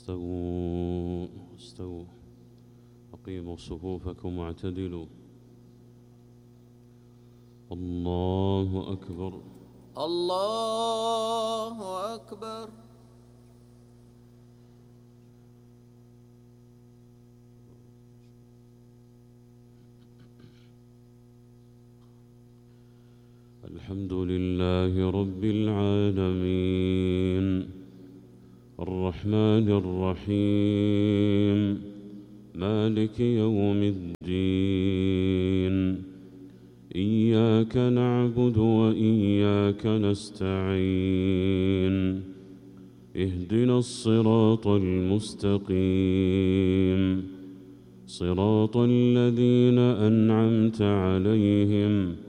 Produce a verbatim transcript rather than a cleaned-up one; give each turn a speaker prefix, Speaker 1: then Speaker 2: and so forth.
Speaker 1: استووا استووا أقيموا صفوفكم واعتدلوا. الله أكبر
Speaker 2: الله أكبر.
Speaker 1: الحمد لله رب العالمين الرحمن الرحيم مالك يوم الدين إياك نعبد وإياك نستعين اهدنا الصراط المستقيم صراط الذين أنعمت عليهم